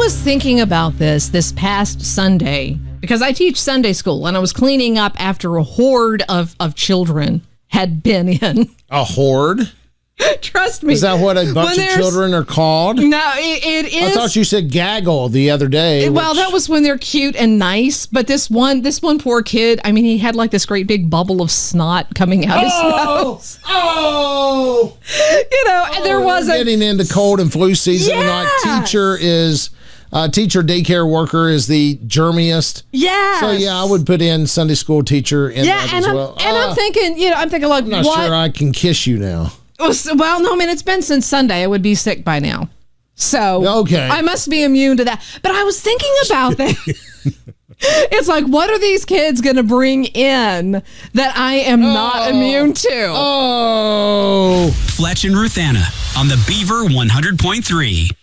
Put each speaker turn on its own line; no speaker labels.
was thinking about this past Sunday because I teach Sunday school, and I was cleaning up after a horde of children had been in.
A horde?
Trust me.
Is that what a bunch of children are called?
No, it is.
I thought you said gaggle the other day.
Well, that was when they're cute and nice. But this one poor kid, I mean, he had like this great big bubble of snot coming out his nose.
Oh!
And there was
getting into cold and flu season.
Yeah.
Like teacher daycare worker is the germiest.
Yeah.
So yeah, I would put in Sunday school teacher in that as well.
I'm thinking like,
I'm not sure I can kiss you now.
Well, no, I mean, it's been since Sunday. I would be sick by now. So
okay.
I must be immune to that. But I was thinking about that. It's like, what are these kids going to bring in that I am not immune to?
Oh.
Fletch and Ruthanna on the Beaver 100.3.